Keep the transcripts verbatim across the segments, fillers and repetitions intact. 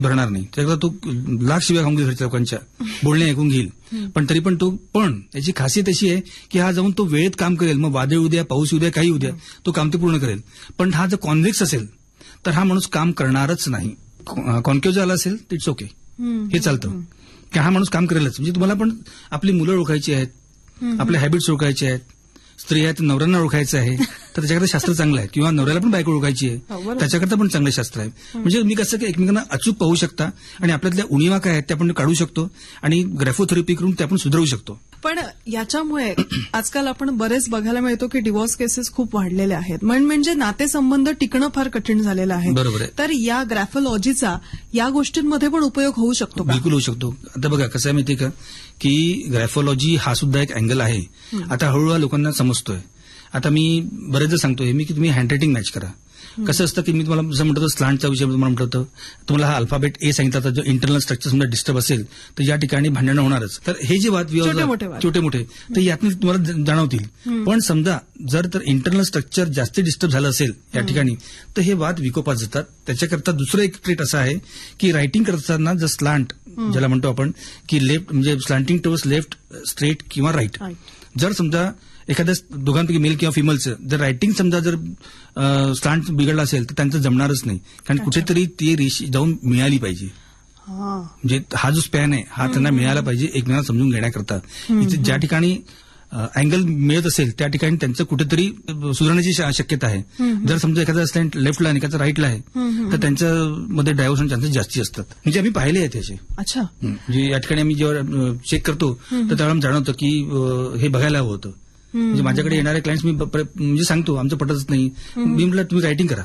भरणार नाही. त्याकरता तो लाख शिव्या खाऊन घेईल घरच्या लोकांच्या, बोलणे ऐकून घेईल, पण तरी पण तो पण याची खासियत अशी आहे की हा जाऊन तो वेळेत काम करेल. मग वादळ उद्या, पाऊस उद्या, काही उद्या, तो काम ते पूर्ण करेल. पण हा जर कॉन्व्हिक्स असेल तर हा माणूस काम करणारच नाही. कॉन्क्युज झाला असेल इट्स ओके, हे चालतं की हा माणूस काम करेलच. म्हणजे तुम्हाला पण आपली मुलं ओळखायची आहेत, आपल्या हॅबिट्स ओळखायचे आहेत, स्त्री आहेत नवऱ्यांना ओळखायचं आहे तर त्याच्याकरता शास्त्र चांगलं आहे. किंवा नवऱ्याला पण बायको ओळखायची आहे, त्याच्याकरता पण चांगलं शास्त्र आहे. म्हणजे मी कसं की एकमेकांना अचूक पाहू शकता आणि आपल्यातल्या उणीवा काय आहेत त्या आपण काढू शकतो आणि ग्राफोथेरपी करून त्या आपण सुधारू शकतो. पण याच्यामुळे आजकाल आपण बरेच बघायला मिळतो की डिव्होर्स केसेस खूप वाढलेल्या आहेत. म्हणजे नातेसंबंध टिकणं फार कठीण झालेलं आहे. बरोबर आहे. तर या ग्राफोलॉजीचा या गोष्टींमध्ये पण उपयोग होऊ शकतो का? बिलकुल होऊ शकतो. आता बघा कसं आहे माहितीये का की ग्राफोलॉजी हा सुद्धा एक अँगल आहे. आता हळूहळू लोकांना समजतोय. आता मी बरेचदा सांगतोय मी की तुम्ही हँडरायटिंग मॅच करा. कसं असतं की मी तुम्हाला जसं म्हणतो स्लांटचा विषय तुम्हाला म्हणत होतं, तुम्हाला हा अल्फाबेट ए सांगितला तर जो इंटरनल स्ट्रक्चर समजा डिस्टर्ब असेल तर या ठिकाणी भांडणं होणारच. तर हे जे वाद छोटे मोठे तर यातनं तुम्हाला जाणवतील. पण समजा जर तर इंटरनल स्ट्रक्चर जास्त डिस्टर्ब झालं असेल या ठिकाणी तर हे वाद विकोपात जातात. त्याच्याकरता दुसरं एक ट्रेट असं आहे की रायटिंग करत असताना जर स्लांट ज्याला म्हणतो आपण की लेफ्ट म्हणजे स्लांटिंग टुवर्ड्स लेफ्ट, स्ट्रेट किंवा राईट, जर समजा एखाद्या दोघांपैकी मेल किंवा फिमेलचं जर रायटिंग समजा जर स्लांट बिघडला असेल तर त्यांचं जमणारच नाही. कारण कुठेतरी ती रेषी जाऊन मिळाली पाहिजे. म्हणजे हा जो स्पॅन आहे हा त्यांना मिळाला पाहिजे एकमेकांना समजून घेण्याकरता. ज्या ठिकाणी अँगल मिळत असेल त्या ठिकाणी त्यांचं कुठेतरी सुधारण्याची शक्यता आहे. जर समजा एखादा स्लॅन्ट लेफ्टला आणि एखादा राईटला आहे तर त्यांच्यामध्ये डायव्हर्शन चान्सेस जास्ती असतात. म्हणजे आम्ही पाहिले आहेत त्याचे. अच्छा. म्हणजे या ठिकाणी आम्ही जेव्हा चेक करतो तर त्यावेळेला जाणवतं की हे बघायला हवं होतं. म्हणजे माझ्याकडे येणारे क्लायंट्स मी म्हणजे सांगतो आमचं पटतच नाही. मी म्हटलं तुम्ही रायटिंग करा.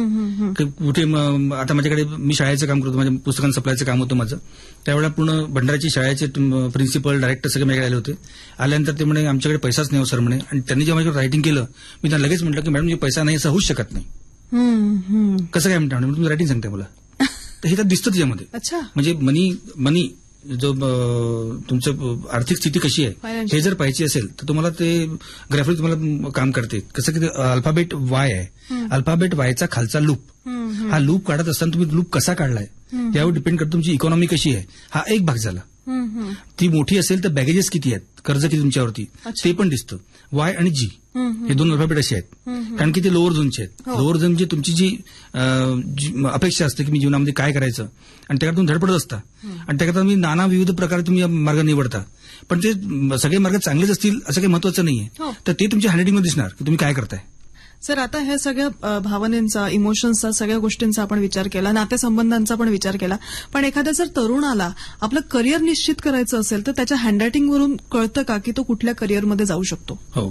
कुठे आता माझ्याकडे मी शाळेचं काम करतो, माझ्या पुस्तकांचं सप्लायचं काम होतं माझं. त्यावेळेला पूर्ण भंडाराची शाळेचे प्रिन्सिपल डायरेक्टर सगळे माझ्याकडे आले होते. आल्यानंतर ते म्हणे आमच्याकडे पैसाच नाही हो सर म्हणे. आणि त्यांनी जेव्हा माझ्याकडे रायटिंग केलं मी त्यांना लगेच म्हटलं की मॅडम पैसा नाही असं होऊच शकत नाही. कसं काय म्हणता तुम्ही रायटिंग सांगताय मला. तर हे तर दिसतं त्याच्यामध्ये. म्हणजे मनी मनी जो तुमचं आर्थिक स्थिती कशी आहे हे जर पाहिजे असेल तर तुम्हाला ते ग्राफिक तुम्हाला काम करते. कसं की अल्फाबेट वाय आहे, अल्फाबेट वायचा खालचा लूप, हा लूप काढत असताना तुम्ही लूप कसा काढलाय त्यावर डिपेंड करतो तुमची इकॉनॉमी कशी आहे. हा एक भाग झाला. ती मोठी असेल तर बॅगेजेस किती आहेत, कर्ज किती तुमच्यावरती ते पण दिसतं. वाय आणि जी हे दोन अल्फाबेट असे आहेत कारण की ते लोअर झोनचे आहेत. लोअर झोन म्हणजे तुमची जी अपेक्षा असते की मी जीवनामध्ये काय करायचं आणि त्याकडे तुम्ही धडपडत असता आणि त्याकरता तुम्ही नाना विविध प्रकारे तुम्ही मार्ग निवडता. पण ते सगळे मार्ग चांगलेच असतील असं काही महत्वाचं नाहीये. तर ते तुमच्या हँडरायटिंगमध्ये दिसणार की तुम्ही काय करताय. सर आता ह्या सगळ्या भावनेचा, इमोशन्सचा, सगळ्या गोष्टींचा आपण विचार केला, नातेसंबंधांचा पण विचार केला. पण एखाद्या जर तरुणाला आपलं करिअर निश्चित करायचं असेल तर त्याच्या हँडरायटिंगवरून कळतं का की तो कुठल्या करिअरमध्ये जाऊ शकतो. हो.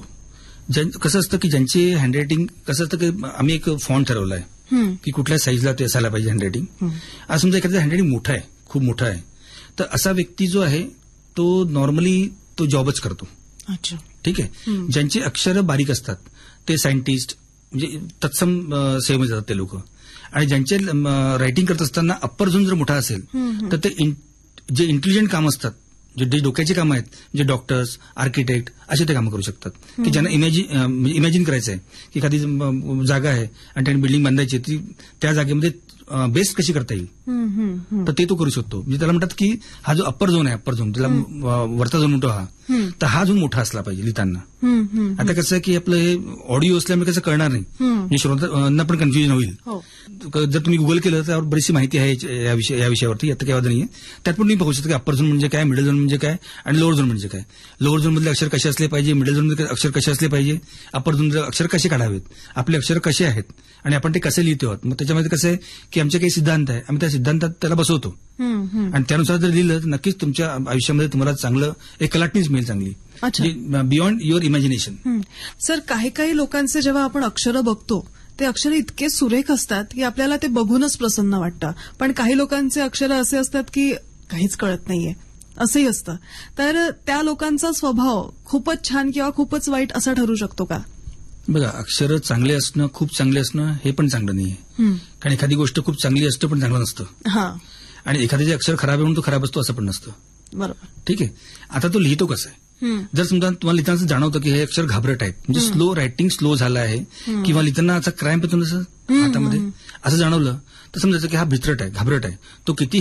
कसं असतं की ज्यांचे हँडरायटिंग कसं असतं की आम्ही एक फॉन्ट ठरवला आहे की कुठल्या साईजला ते असायला पाहिजे हँडरायटिंग. आज समजा एखाद्या हँडरायटिंग मोठा आहे, खूप मोठा आहे, तर असा व्यक्ती जो आहे तो नॉर्मली तो जॉबच करतो. अच्छा. ठीक आहे. ज्यांची अक्षरं बारीक असतात ते सायंटिस्ट म्हणजे तत्सम सेवेमध्ये जातात ते लोक. आणि ज्यांचे रायटिंग करत असताना अप्पर झोन जर मोठा असेल तर ते जे इंटेलिजंट काम असतात, जे डोक्याची कामं आहेत, जे डॉक्टर्स, आर्किटेक्ट असे ते कामं करू शकतात की ज्यांना इमॅजिन इमॅजिन करायचं आहे की एखादी जागा आहे आणि त्यांनी बिल्डिंग बांधायची ती त्या जागेमध्ये बेस्ट कशी करता येईल तर ते तो करू शकतो. म्हणजे त्याला म्हणतात की हा जो अप्पर झोन आहे, अप्पर झोन त्याला वरचा झोन म्हणतो हा, तर हा झोन मोठा असला पाहिजे लिहिताना. आता कसं आहे की आपलं हे ऑडिओ असल्यामुळे कसं कळणार नाही, म्हणजे श्रोत्यांना पण कन्फ्युजन होईल. जर तुम्ही गुगल केलं तर त्यावर बरीचशी माहिती आहे या विषयावरती, आता काही वाद नाहीये. त्यात पण तुम्ही पाहू शकता की अप्पर झोन म्हणजे काय, मिडल झोन म्हणजे काय आणि लोअर झोन म्हणजे काय. लोअर झोन मधले अक्षर कसे असले पाहिजे, मिडल झोन मध्ये अक्षर कसे असले पाहिजे, अप्पर झोन अक्षर कसे काढावेत, आपले अक्षर कसे आहेत आणि आपण ते कसे लिहितो आहोत. मग त्याच्यामध्ये कसं आहे की आमचे काही सिद्धांत आहे, आम्ही त्या सिद्धांतात त्याला बसवतो आणि त्यानुसार जर लिहिलं तर नक्कीच तुमच्या आयुष्यामध्ये तुम्हाला चांगलं एक कलाटणीच मिळेल चांगली, बियॉन्ड युअर इमॅजिनेशन. सर काही काही लोकांचे जेव्हा आपण अक्षरं बघतो ते अक्षर इतके सुरेख असतात की आपल्याला ते बघूनच प्रसन्न वाटतं. पण काही लोकांचे अक्षरं असे असतात की काहीच कळत नाहीये असंही असतं. तर त्या लोकांचा स्वभाव खूपच छान किंवा खूपच वाईट असा ठरू शकतो का. बघा, अक्षरं चांगले असणं, खूप चांगले असणं हे पण चांगलं नाहीये. कारण एखादी गोष्ट खूप चांगली असतं पण चांगलं नसतं आणि एखाद्याचे अक्षर खराब आहे म्हणून तो खराब असतो असं पण नसतं. बरोबर. ठीक आहे. आता तो लिहितो कसं आहे, जर समजा तुम्हाला लिहिताना जाणवतं की हे अक्षर घाबरट आहेत, म्हणजे स्लो रायटिंग स्लो झालं आहे किंवा लिहिताना असा क्राईम येतो ना हातामध्ये असं जाणवलं तर समजायचं की हा भित्रट आहे, घाबरट आहे. तो किती